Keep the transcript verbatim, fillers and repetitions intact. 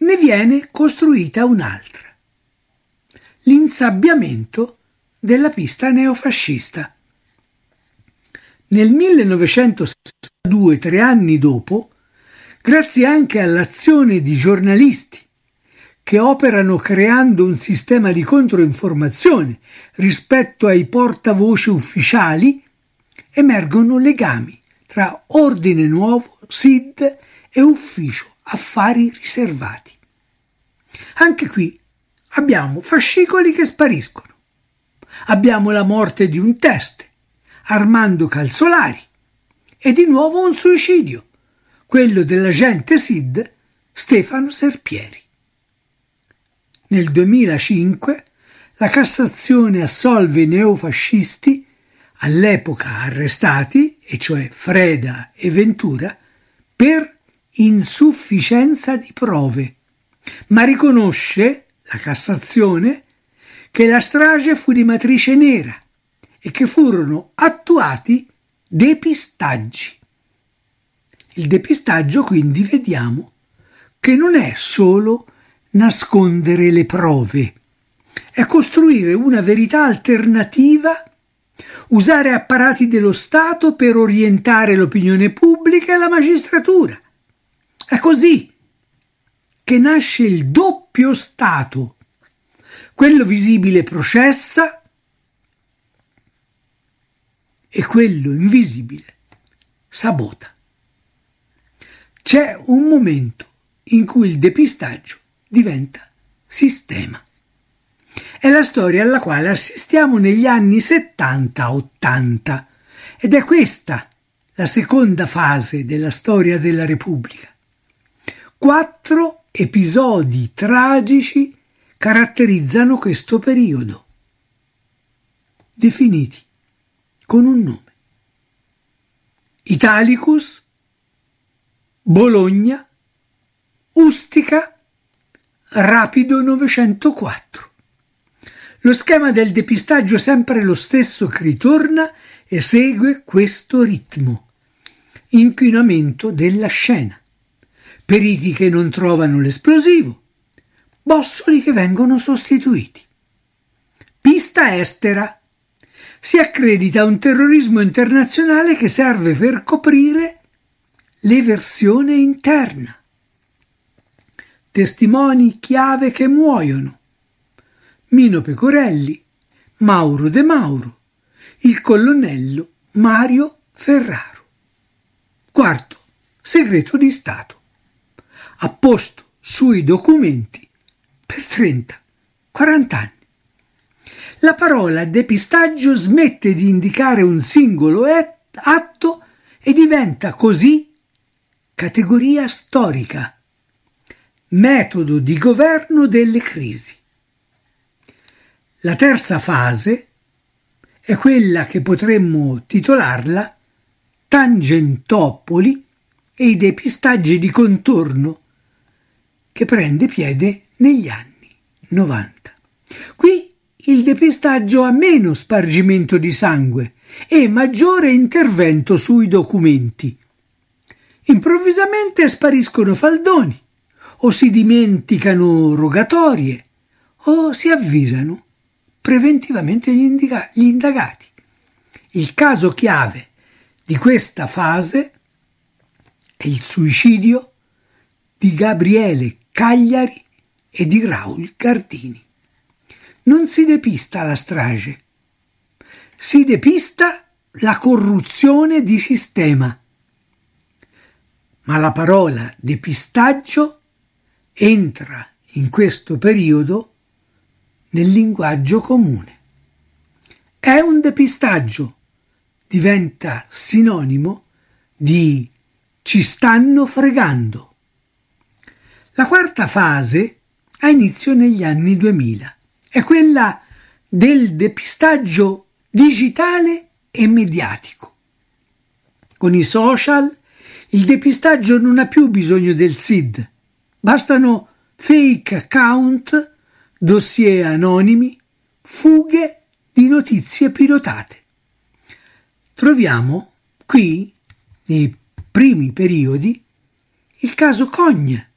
ne viene costruita un'altra. L'insabbiamento della pista neofascista. Nel millenovecentosessantadue, tre anni dopo, grazie anche all'azione di giornalisti che operano creando un sistema di controinformazione rispetto ai portavoce ufficiali, emergono legami tra Ordine Nuovo, S I D e Ufficio Affari Riservati. Anche qui abbiamo fascicoli che spariscono. Abbiamo la morte di un teste, Armando Calzolari, e di nuovo un suicidio, quello dell'agente S I D Stefano Serpieri. Nel duemilacinque la Cassazione assolve i neofascisti, all'epoca arrestati, e cioè Freda e Ventura, per insufficienza di prove, ma riconosce, la Cassazione, che la strage fu di matrice nera e che furono attuati depistaggi. Il depistaggio, quindi, vediamo che non è solo nascondere le prove, è costruire una verità alternativa, usare apparati dello Stato per orientare l'opinione pubblica e la magistratura. È così che nasce il doppio Stato. Quello visibile processa e quello invisibile sabota. C'è un momento in cui il depistaggio diventa sistema. È la storia alla quale assistiamo negli anni settanta ottanta ed è questa la seconda fase della storia della Repubblica. Quattro episodi tragici caratterizzano questo periodo, definiti con un nome: Italicus, Bologna, Ustica, Rapido novecentoquattro. Lo schema del depistaggio è sempre lo stesso che ritorna e segue questo ritmo: inquinamento della scena, periti che non trovano l'esplosivo, bossoli che vengono sostituiti. Pista estera. Si accredita un terrorismo internazionale che serve per coprire l'eversione interna. Testimoni chiave che muoiono: Mino Pecorelli, Mauro De Mauro, il colonnello Mario Ferraro. Quarto, segreto di Stato, apposto sui documenti per trenta quaranta anni. La parola depistaggio smette di indicare un singolo atto e diventa così categoria storica, metodo di governo delle crisi. La terza fase è quella che potremmo titolarla Tangentopoli e i depistaggi di contorno, che prende piede negli anni novanta. Qui il depistaggio ha meno spargimento di sangue e maggiore intervento sui documenti. Improvvisamente spariscono faldoni, o si dimenticano rogatorie, o si avvisano preventivamente gli, indica- gli indagati. Il caso chiave di questa fase è il suicidio di Gabriele Cagliari e di Raul Gardini. Non si depista la strage, si depista la corruzione di sistema. Ma la parola depistaggio entra in questo periodo nel linguaggio comune. È un depistaggio, diventa sinonimo di ci stanno fregando. La quarta fase ha inizio negli anni duemila. È quella del depistaggio digitale e mediatico. Con i social il depistaggio non ha più bisogno del S I D, bastano fake account, dossier anonimi, fughe di notizie pilotate. Troviamo qui, nei primi periodi, il caso Cogne,